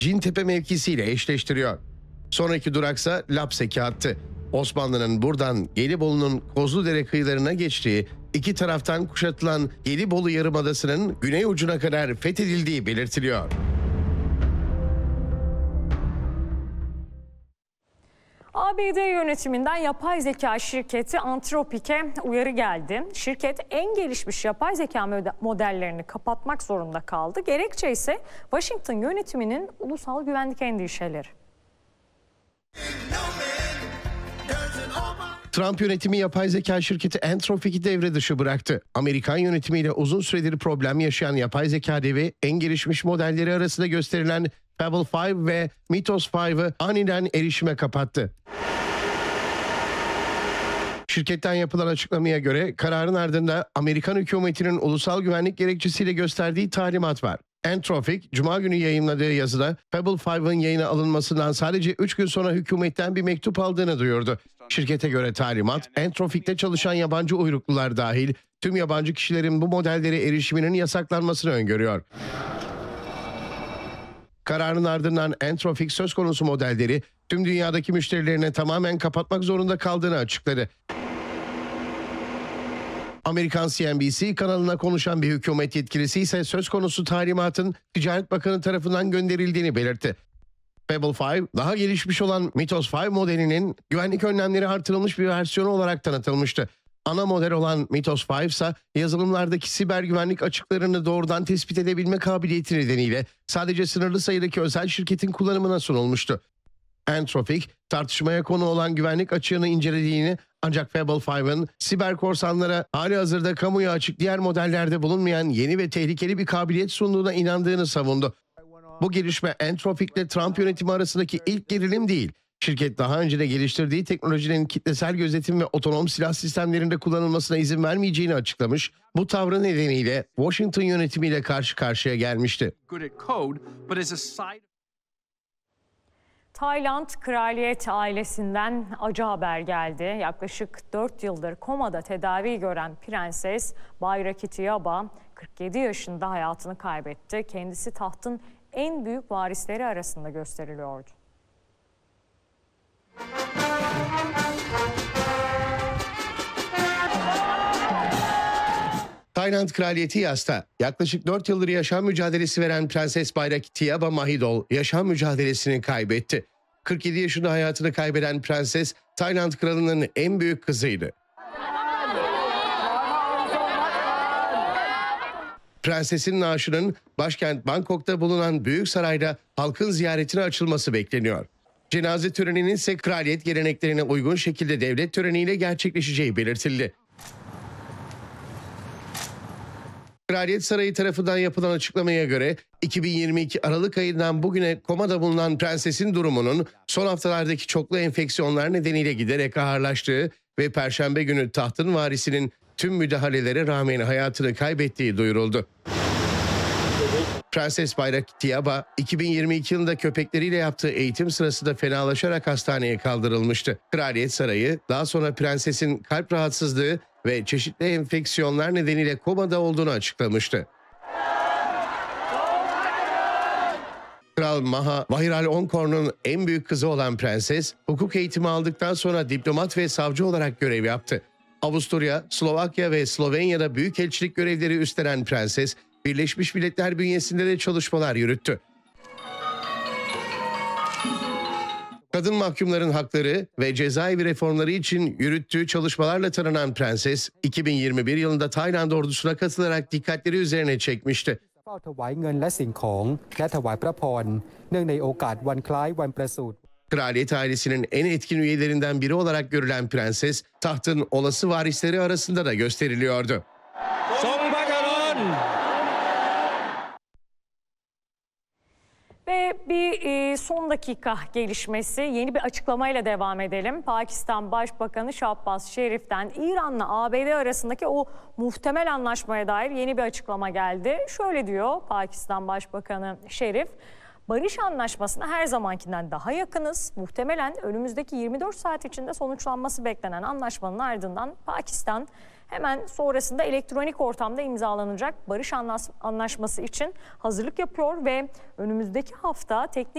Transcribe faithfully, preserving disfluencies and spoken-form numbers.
Cintepe mevkisiyle eşleştiriyor. Sonraki duraksa Lapseki hattı. Osmanlı'nın buradan Gelibolu'nun Kozludere kıyılarına geçtiği, iki taraftan kuşatılan Gelibolu Yarımadası'nın güney ucuna kadar fethedildiği belirtiliyor. A B D yönetiminden yapay zeka şirketi Anthropic'e uyarı geldi. Şirket en gelişmiş yapay zeka modellerini kapatmak zorunda kaldı. Gerekçe ise Washington yönetiminin ulusal güvenlik endişeleri. Trump yönetimi yapay zeka şirketi Anthropic'i devre dışı bıraktı. Amerikan yönetimiyle uzun süredir problem yaşayan yapay zeka devi en gelişmiş modelleri arasında gösterilen Fable beş ve Mythos beşi aniden erişime kapattı. Şirketten yapılan açıklamaya göre kararın ardında Amerikan hükümetinin ulusal güvenlik gerekçesiyle gösterdiği talimat var. Anthropic, Cuma günü yayınladığı yazıda Fable beşin yayına alınmasından sadece üç gün sonra hükümetten bir mektup aldığını duyurdu. Şirkete göre talimat, Anthropic'te çalışan yabancı uyruklular dahil tüm yabancı kişilerin bu modellere erişiminin yasaklanmasını öngörüyor. Kararın ardından Anthropic söz konusu modelleri tüm dünyadaki müşterilerine tamamen kapatmak zorunda kaldığını açıkladı. Amerikan C N B C kanalına konuşan bir hükümet yetkilisi ise söz konusu talimatın Ticaret Bakanı tarafından gönderildiğini belirtti. Fable beş, daha gelişmiş olan Mythos beş modelinin güvenlik önlemleri artırılmış bir versiyonu olarak tanıtılmıştı. Ana model olan Mythos beş ise yazılımlardaki siber güvenlik açıklarını doğrudan tespit edebilme kabiliyeti nedeniyle sadece sınırlı sayıdaki özel şirketin kullanımına sunulmuştu. Anthropic, tartışmaya konu olan güvenlik açığını incelediğini ancak Fable beşin siber korsanlara halihazırda kamuya açık diğer modellerde bulunmayan yeni ve tehlikeli bir kabiliyet sunduğuna inandığını savundu. Bu gelişme Anthropic ile Trump yönetimi arasındaki ilk gerilim değil. Şirket daha önce de geliştirdiği teknolojinin kitlesel gözetim ve otonom silah sistemlerinde kullanılmasına izin vermeyeceğini açıklamış. Bu tavrı nedeniyle Washington yönetimiyle karşı karşıya gelmişti. Tayland kraliyet ailesinden acı haber geldi. Yaklaşık dört yıldır komada tedavi gören Prenses Bayrakitiyaba kırk yedi yaşında hayatını kaybetti. Kendisi tahtın en büyük varisleri arasında gösteriliyordu. Tayland kraliyeti yasta. Yaklaşık dört yıldır yaşam mücadelesi veren Prenses Bayrakitiyaba Mahidol yaşam mücadelesini kaybetti. kırk yedi yaşında hayatını kaybeden prenses Tayland kralının en büyük kızıydı. Prensesin naaşının başkent Bangkok'ta bulunan Büyük Saray'da halkın ziyaretine açılması bekleniyor. Cenaze töreninin ise kraliyet geleneklerine uygun şekilde devlet töreniyle gerçekleşeceği belirtildi. Kraliyet Sarayı tarafından yapılan açıklamaya göre iki bin yirmi iki Aralık ayından bugüne komada bulunan prensesin durumunun son haftalardaki çoklu enfeksiyonlar nedeniyle giderek ağırlaştığı ve Perşembe günü tahtın varisinin tüm müdahalelere rağmen hayatını kaybettiği duyuruldu. Prenses Bayrakitiyaba iki bin yirmi iki yılında köpekleriyle yaptığı eğitim sırasında fenalaşarak hastaneye kaldırılmıştı. Kraliyet Sarayı daha sonra prensesin kalp rahatsızlığı ve çeşitli enfeksiyonlar nedeniyle komada olduğunu açıklamıştı. Kral Maha Vajiralongkorn'un en büyük kızı olan prenses, hukuk eğitimi aldıktan sonra diplomat ve savcı olarak görev yaptı. Avusturya, Slovakya ve Slovenya'da büyükelçilik görevleri üstlenen prenses, Birleşmiş Milletler bünyesinde de çalışmalar yürüttü. Kadın mahkumların hakları ve cezaevi reformları için yürüttüğü çalışmalarla tanınan prenses, iki bin yirmi bir yılında Tayland ordusuna katılarak dikkatleri üzerine çekmişti. Kraliyet ailesinin en etkin üyelerinden biri olarak görülen prenses, tahtın olası varisleri arasında da gösteriliyordu. Ve bir e, son dakika gelişmesi, yeni bir açıklamayla devam edelim. Pakistan Başbakanı Shahbaz Sharif'ten İran'la A B D arasındaki o muhtemel anlaşmaya dair yeni bir açıklama geldi. Şöyle diyor Pakistan Başbakanı Sharif, barış anlaşmasına her zamankinden daha yakınız. Muhtemelen önümüzdeki yirmi dört saat içinde sonuçlanması beklenen anlaşmanın ardından Pakistan hemen sonrasında elektronik ortamda imzalanacak barış anlaşması için hazırlık yapıyor ve önümüzdeki hafta teknik